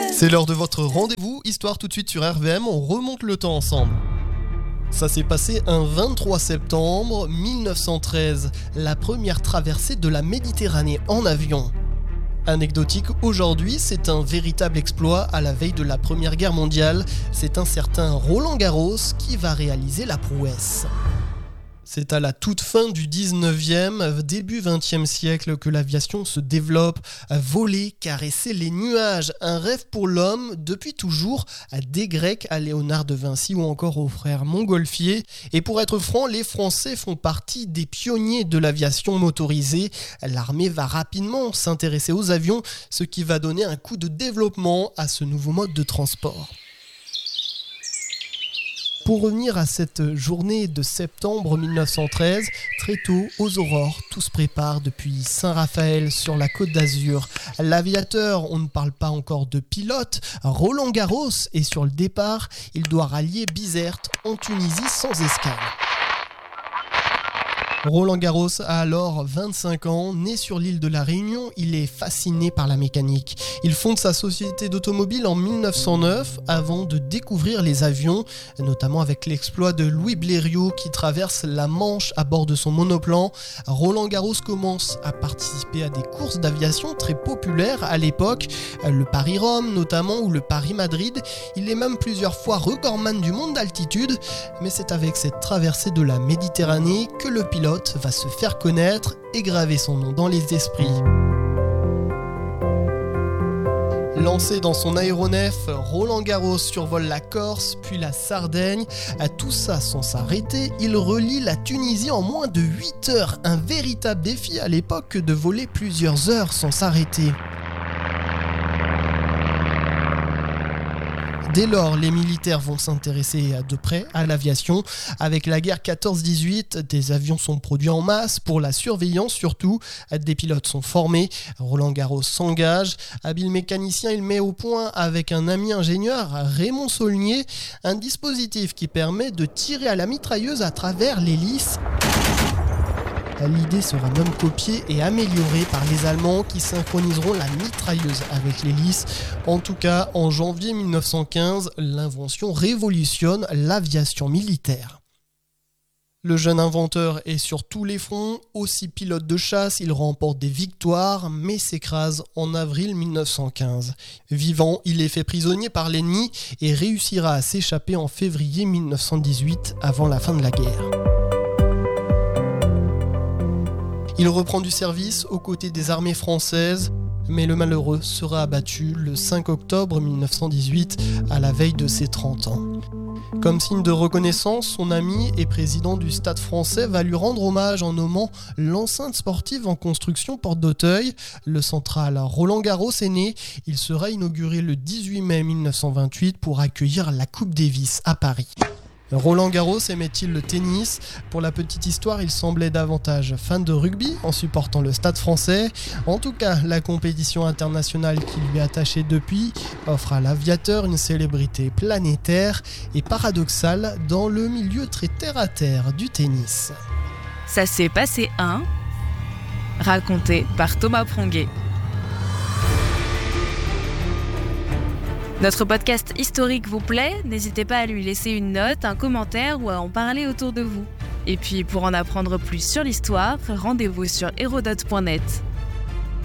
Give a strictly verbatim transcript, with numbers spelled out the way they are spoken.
C'est l'heure de votre rendez-vous, Histoire tout de suite sur R V M, on remonte le temps ensemble. Ça s'est passé un vingt-trois septembre mille neuf cent treize, la première traversée de la Méditerranée en avion. Anecdotique, aujourd'hui, c'est un véritable exploit à la veille de la Première Guerre mondiale. C'est un certain Roland Garros qui va réaliser la prouesse. C'est à la toute fin du dix-neuvième, début vingtième siècle que l'aviation se développe, voler, caresser les nuages, un rêve pour l'homme depuis toujours, des Grecs à Léonard de Vinci ou encore aux frères Montgolfier. Et pour être franc, les Français font partie des pionniers de l'aviation motorisée. L'armée va rapidement s'intéresser aux avions, ce qui va donner un coup de développement à ce nouveau mode de transport. Pour revenir à cette journée de septembre mille neuf cent treize, très tôt, aux aurores, tout se prépare depuis Saint-Raphaël sur la Côte d'Azur. L'aviateur, on ne parle pas encore de pilote, Roland Garros est sur le départ. Il doit rallier Bizerte en Tunisie sans escale. Roland Garros a alors vingt-cinq ans, né sur l'île de la Réunion, il est fasciné par la mécanique. Il fonde sa société d'automobile en mille neuf cent neuf avant de découvrir les avions, notamment avec l'exploit de Louis Blériot qui traverse la Manche à bord de son monoplan. Roland Garros commence à participer à des courses d'aviation très populaires à l'époque, le Paris-Rome notamment ou le Paris-Madrid. Il est même plusieurs fois recordman du monde d'altitude, mais c'est avec cette traversée de la Méditerranée que le pilote va se faire connaître et graver son nom dans les esprits. Lancé dans son aéronef, Roland Garros survole la Corse, puis la Sardaigne. À tout ça sans s'arrêter, il relie la Tunisie en moins de huit heures. Un véritable défi à l'époque de voler plusieurs heures sans s'arrêter. Dès lors, les militaires vont s'intéresser de près à l'aviation. Avec la guerre quatorze dix-huit, des avions sont produits en masse pour la surveillance surtout. Des pilotes sont formés. Roland Garros s'engage. Habile mécanicien, il met au point avec un ami ingénieur, Raymond Saulnier, un dispositif qui permet de tirer à la mitrailleuse à travers l'hélice. L'idée sera même copiée et améliorée par les Allemands qui synchroniseront la mitrailleuse avec l'hélice. En tout cas, en janvier mille neuf cent quinze, l'invention révolutionne l'aviation militaire. Le jeune inventeur est sur tous les fronts, aussi pilote de chasse, il remporte des victoires, mais s'écrase en avril mille neuf cent quinze. Vivant, il est fait prisonnier par l'ennemi et réussira à s'échapper en février mille neuf cent dix-huit, avant la fin de la guerre. Il reprend du service aux côtés des armées françaises, mais le malheureux sera abattu le cinq octobre mille neuf cent dix-huit, à la veille de ses trente ans. Comme signe de reconnaissance, son ami et président du Stade français va lui rendre hommage en nommant l'enceinte sportive en construction porte d'Auteuil. Le central Roland Garros est né. Il sera inauguré le dix-huit mai mille neuf cent vingt-huit pour accueillir la Coupe Davis à Paris. Roland Garros aimait-il le tennis ? Pour la petite histoire, il semblait davantage fan de rugby en supportant le Stade français. En tout cas, la compétition internationale qui lui est attachée depuis offre à l'aviateur une célébrité planétaire et paradoxale dans le milieu très terre-à-terre du tennis. Ça s'est passé un, raconté par Thomas Pronguet. Notre podcast historique vous plaît ? N'hésitez pas à lui laisser une note, un commentaire ou à en parler autour de vous. Et puis pour en apprendre plus sur l'histoire, rendez-vous sur hérodote point net.